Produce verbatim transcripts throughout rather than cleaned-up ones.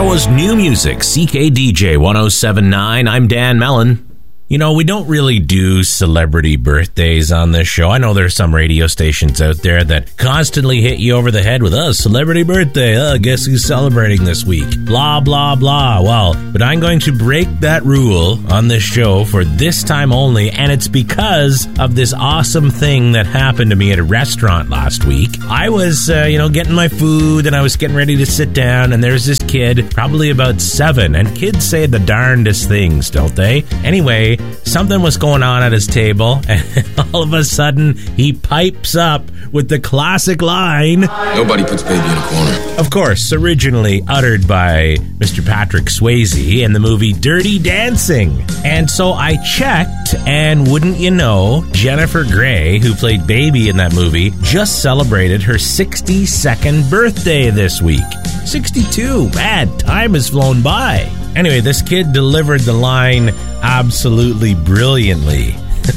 Ottawa's new music, C K D J one oh seven point nine. I'm Dan Mellon. You know, we don't really do celebrity birthdays on this show. I know there's some radio stations out there that constantly hit you over the head with, oh, celebrity birthday, uh, guess who's celebrating this week? Blah, blah, blah. Well, but I'm going to break that rule on this show for this time only, and it's because of this awesome thing that happened to me at a restaurant last week. I was, uh, you know, getting my food, and I was getting ready to sit down, and there's this kid, probably about seven, and kids say the darndest things, don't they? Anyway, something was going on at his table, and all of a sudden, he pipes up with the classic line, "Nobody puts baby in a corner." Of course, originally uttered by Mister Patrick Swayze in the movie Dirty Dancing. And so I checked, and wouldn't you know, Jennifer Grey, who played Baby in that movie, just celebrated her sixty-second birthday this week. sixty-two. Man, time has flown by. Anyway, this kid delivered the line absolutely brilliantly.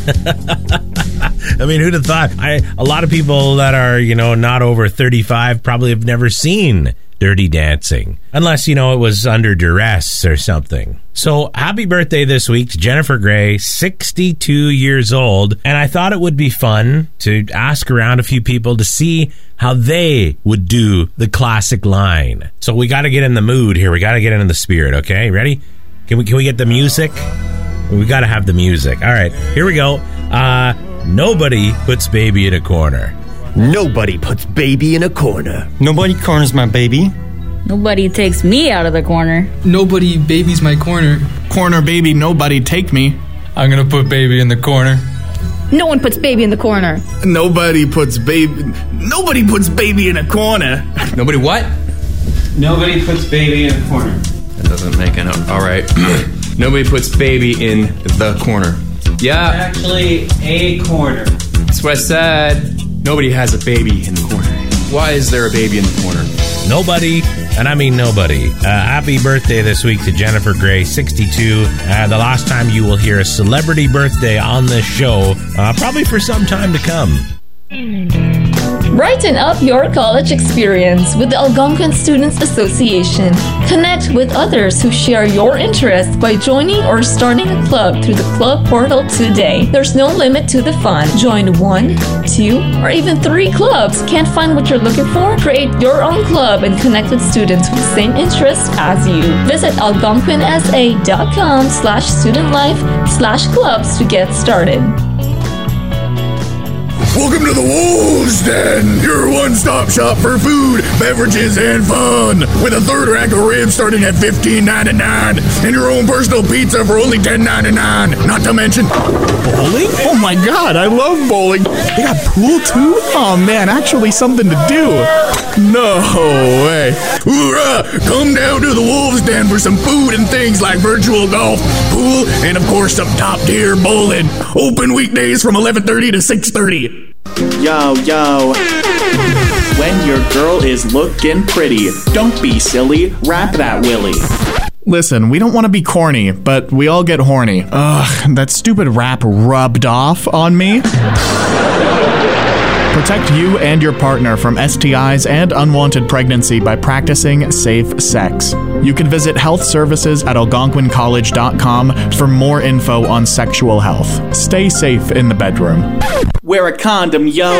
I mean, who'd have thought? I, a lot of people that are, you know, not over thirty-five probably have never seen Dirty Dancing. Unless, you know, it was under duress or something. So, happy birthday this week to Jennifer Grey, sixty-two years old. And I thought it would be fun to ask around a few people to see how they would do the classic line. So, we got to get in the mood here. We got to get into the spirit, okay? Ready? Can we, can we get the music? We got to have the music. All right, here we go. Uh, nobody puts baby in a corner. Nobody puts baby in a corner. Nobody corners my baby. Nobody takes me out of the corner. Nobody babies my corner. Corner baby, nobody take me. I'm gonna put baby in the corner. No one puts baby in the corner. Nobody puts baby... Nobody puts baby in a corner. Nobody what? Nobody puts baby in a corner. That doesn't make it up. All right. Nobody puts baby in the corner. Yeah. Actually, a corner. That's what I said. Nobody has a baby in the corner. Why is there a baby in the corner? Nobody, and I mean nobody. Uh, happy birthday this week to Jennifer Grey, sixty-two. Uh, the last time you will hear a celebrity birthday on this show, uh, probably for some time to come. Brighten up your college experience with the Algonquin Students Association. Connect with others who share your interests by joining or starting a club through the club portal today. There's no limit to the fun. Join one, two, or even three clubs. Can't find what you're looking for? Create your own club and connect with students with the same interests as you. Visit algonquinsa.com slash studentlife slash clubs to get started. Welcome to the Wolves Den, your one-stop shop for food, beverages, and fun. With a third rack of ribs starting at fifteen ninety-nine and your own personal pizza for only ten ninety-nine. Not to mention bowling. Oh my God, I love bowling. They got pool too? Oh man, actually something to do. No way. Hoorah! Come down to the Wolves Den for some food and things like virtual golf, pool, and of course some top-tier bowling. Open weekdays from eleven thirty to six thirty. Yo, yo. When your girl is looking pretty, don't be silly, wrap that willy. Listen, we don't want to be corny, but we all get horny. Ugh, that stupid rap rubbed off on me. Protect you and your partner from S T Is and unwanted pregnancy by practicing safe sex. You can visit health services at algonquin college dot com for more info on sexual health. Stay safe in the bedroom. Wear a condom, yo.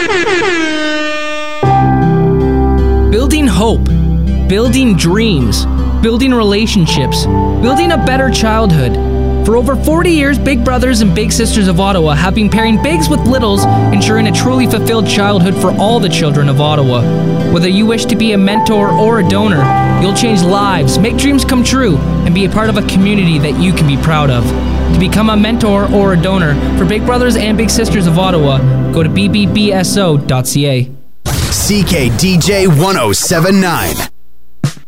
Building hope, building dreams, building relationships, building a better childhood. For over forty years, Big Brothers and Big Sisters of Ottawa have been pairing bigs with littles, ensuring a truly fulfilled childhood for all the children of Ottawa. Whether you wish to be a mentor or a donor, you'll change lives, make dreams come true, and be a part of a community that you can be proud of. To become a mentor or a donor for Big Brothers and Big Sisters of Ottawa, go to b b b s o dot c a. C K D J one oh seven point nine.